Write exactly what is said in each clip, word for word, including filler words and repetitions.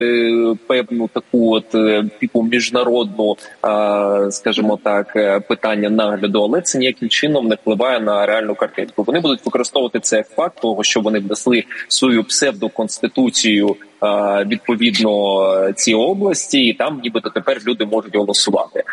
певну таку от типу міжнародну, скажімо так, питання нагляду, але це ніяким чином не впливає на реальну картинку. Вони будуть використовувати це як факт того, що вони внесли свою псевдоконституцію відповідно цій області, і там нібито тепер люди можуть голосувати.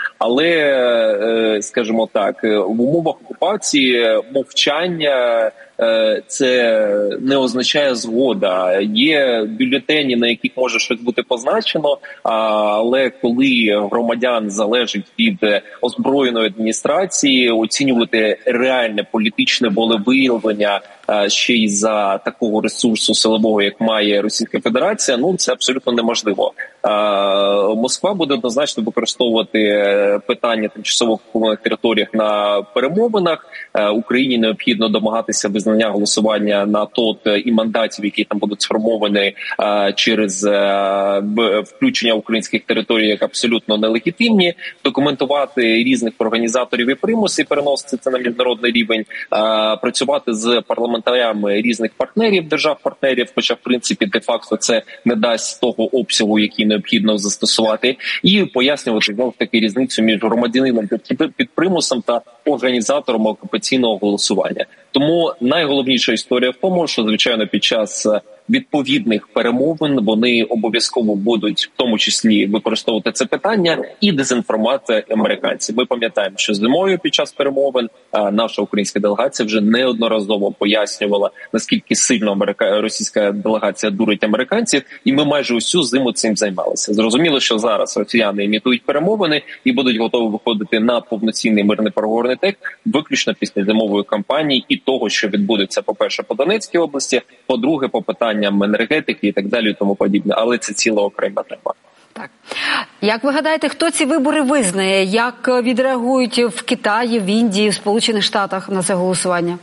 Але, скажімо так, в умовах окупації мовчання це не означає згода. Є бюлетені, на яких може щось бути позначено, але коли громадян залежить від озброєної адміністрації, оцінювати реальне політичне волевиявлення ще й за такого ресурсу силового, як має Російська Федерація, ну це абсолютно неможливо. Москва буде однозначно використовувати питання тимчасово окупованих територіях на перемовинах. Україні необхідно домагатися визнання голосування на ТОТ і мандатів, які там будуть сформовані через включення українських територій як абсолютно нелегітимні, документувати різних організаторів і примусів, переносити це на міжнародний рівень, працювати з парламентарями різних партнерів, держав-партнерів, хоча, в принципі, де-факто це не дасть того обсягу, який необхідно застосувати, і пояснювати, знову ж таки, різницю між громадянином під примусом та організатором окупаційного голосування. Тому найголовніша історія в тому, що, звичайно, під час відповідних перемовин вони обов'язково будуть в тому числі використовувати це питання і дезінформувати американців. Ми пам'ятаємо, що зимою під час перемовин наша українська делегація вже неодноразово пояснювала, наскільки сильно америка... російська делегація дурить американців, і ми майже усю зиму цим займалися. Зрозуміло, що зараз росіяни імітують перемовини і будуть готові виходити на повноцінний мирний переговорний текст виключно після зимової кампанії і того, що відбудеться, по-перше, по Донецькій області, по-друге, по питанням енергетики і так далі і тому подібне. Але це ціла окрема тема. Так. Як ви гадаєте, хто ці вибори визнає? Як відреагують в Китаї, в Індії, в Сполучених Штатах на це голосування?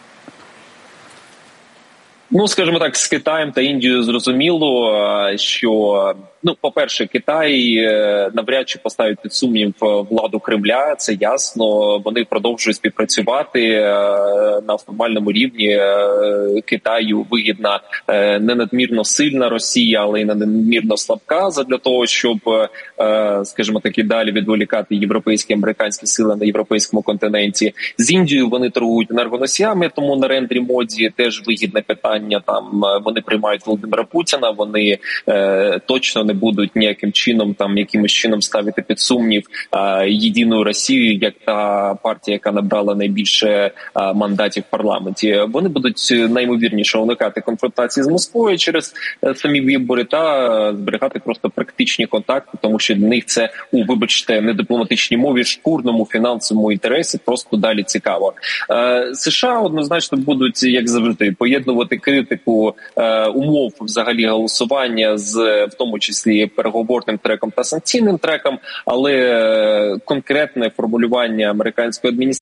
Ну, скажімо так, з Китаєм та Індією зрозуміло, що, ну, по-перше, Китай навряд чи поставить під сумнів владу Кремля, це ясно. Вони продовжують співпрацювати на формальному рівні. Китаю вигідна не надмірно сильна Росія, але й не надмірно слабка, задля того, щоб, скажімо так, і далі відволікати європейські, американські сили на європейському континенті. З Індією вони торгують енергоносіями, тому на рендрі моді теж вигідне питання. Там вони приймають Володимира Путіна, вони е, точно не будуть ніяким чином, там якимось чином ставити під сумнів е, єдину Росію, як та партія, яка набрала найбільше е, мандатів в парламенті. Вони будуть наймовірніше уникати конфронтації з Москвою через е, самі вибори та зберігати просто практичні контакти, тому що для них це, у вибачте, не дипломатичній мові, шкурному фінансовому інтересі просто далі цікаво. Е, США однозначно будуть, як завжди, поєднувати критику е, умов взагалі голосування з, в тому числі, переговорним треком та санкційним треком, але е, конкретне формулювання американської адміністрації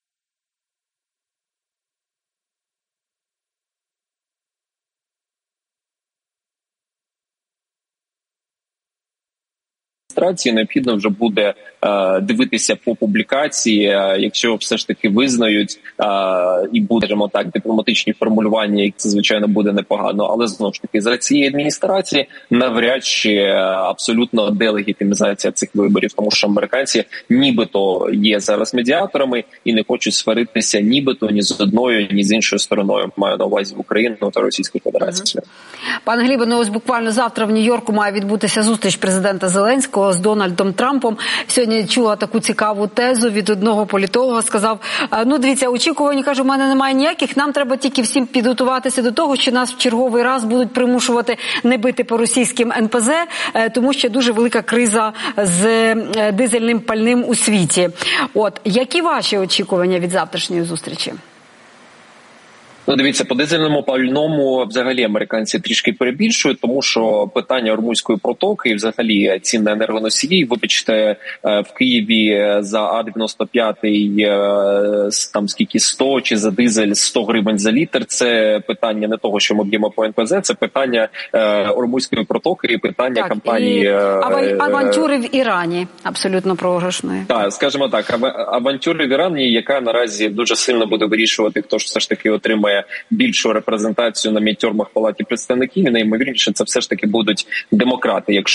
необхідно вже буде е, дивитися по публікації, е, якщо все ж таки визнають е, і будемо так дипломатичні формулювання, як це звичайно буде непогано, але знову ж таки за цієї адміністрації навряд чи е, абсолютно делегітимізація цих виборів, тому що американці нібито є зараз медіаторами і не хочуть сваритися нібито ні з одною, ні з іншою стороною. Маю на увазі Україну та Російську Федерацію. Ага. Пане Глібе, ну ось буквально завтра в Нью-Йорку має відбутися зустріч президента Зеленського з Дональдом Трампом. Сьогодні чула таку цікаву тезу від одного політолога. Сказав, ну дивіться, очікувань, каже, у мене немає ніяких, нам треба тільки всім підготуватися до того, що нас в черговий раз будуть примушувати не бити по російським ен пе зе, тому що дуже велика криза з дизельним пальним у світі. От, які ваші очікування від завтрашньої зустрічі? Ну, дивіться, по дизельному пальному взагалі американці трішки перебільшують, тому що питання Ормузької протоки і взагалі цін на енергоносії, вибачте, в Києві за А дев'яносто п'ять там скільки сто чи за дизель сто гривень за літр, це питання не того, що ми б'ємо по ен пе зе, це питання Ормузької протоки і питання так, компанії... І авантюри в Ірані, абсолютно програшної. Так, скажімо так, авантюри в Ірані, яка наразі дуже сильно буде вирішувати, хто ж все ж таки отримає отримає більшу репрезентацію на мідтьормах в Палаті представників, і найімовірніше це все ж таки будуть демократи. Якщо